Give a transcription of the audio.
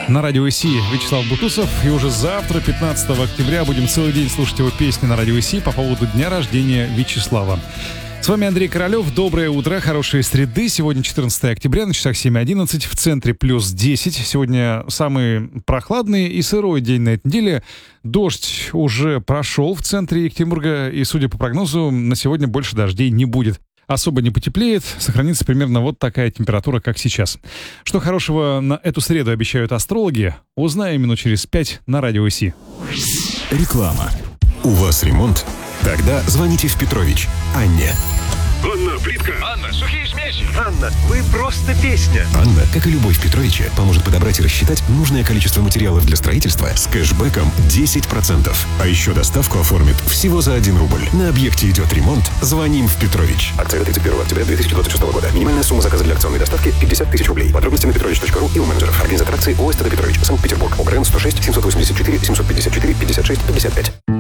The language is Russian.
На радио ИСИ Вячеслав Бутусов. И уже завтра, 15 октября, будем целый день слушать его песни на радио ИСИ по поводу дня рождения Вячеслава. С вами Андрей Королёв. Доброе утро, хорошей среды. Сегодня 14 октября, на часах 7:11, в центре плюс 10. Сегодня самый прохладный и сырой день на этой неделе. Дождь уже прошел в центре Екатеринбурга, и, судя по прогнозу, на сегодня больше дождей не будет. Особо не потеплеет, сохранится примерно вот такая температура, как сейчас. Что хорошего на эту среду обещают астрологи, узнаем минут через 5 на радио ИСИ. Реклама. У вас ремонт? Тогда звоните в Петрович Анне. Анна, плитка! Анна, сухие смеси! Анна, вы просто песня! Анна, как и любой в Петровиче, поможет подобрать и рассчитать нужное количество материалов для строительства с кэшбэком 10%. А еще доставку оформит всего за 1 рубль. На объекте идет ремонт, звоним в Петрович. Акция до 31 октября 2026 года. Минимальная сумма заказа для акционной доставки 50 тысяч рублей. Подробности на petrovich.ru и у менеджеров. Организатор акции ОСТ Петрович, Санкт-Петербург. ОГРН 106 784 754 56 55.